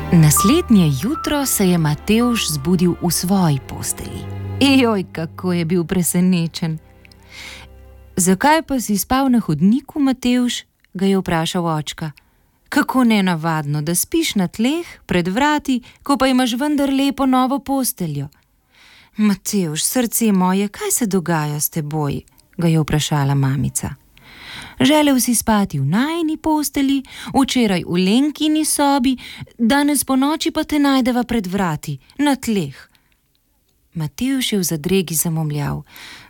Naslednje jutro se je Matevž zbudil v svoji postelji. Ejoj, kako je bil presenečen. Zakaj pa si spal na hodniku, Matevž? Ga je vprašal očka. Kako nenavadno, da spiš na tleh, pred vrati, ko pa imaš vendar lepo novo posteljo. Matevž, srce moje, kaj se dogaja s teboj? Ga je vprašala mamica. Želel si spati v najini posteli, včeraj v Lenkini sobi, danes ponoči pa te najdeva pred vrati, na tleh. Matevž je v zadregi zamomljal.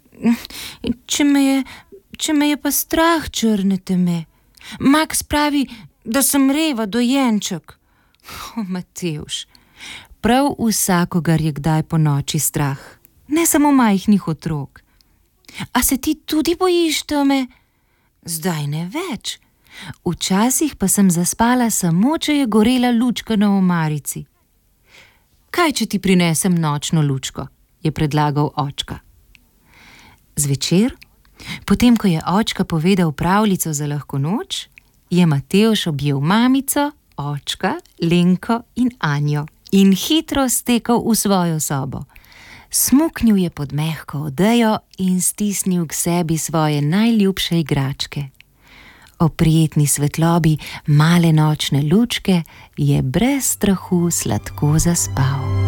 Če me je pa strah, črnete me. Maks pravi, da sem reva dojenček. Matevž, prav vsakogar je kdaj po noči strah, ne samo majhnih otrok. A se ti tudi bojiš teme? Zdaj ne več. Včasih pa sem zaspala samo, če je gorela lučka na omarici. Kaj, če ti prinesem nočno lučko? Je predlagal očka. Zvečer, potem ko je očka povedal pravljico za lahko noč, je Matevž objel mamico, očka, Lenko in Anjo in hitro stekel v svojo sobo. Smuknil je pod mehko odejo in stisnil k sebi svoje najljubše igračke. Ob prijetni svetlobi male nočne lučke je brez strahu sladko zaspal.